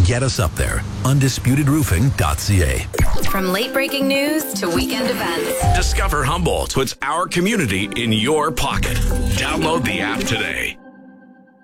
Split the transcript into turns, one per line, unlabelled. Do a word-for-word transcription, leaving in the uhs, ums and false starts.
Get us up there. undisputed roofing dot c a.
From late breaking news to weekend events,
Discover Humboldt puts our community in your pocket. Download the app today.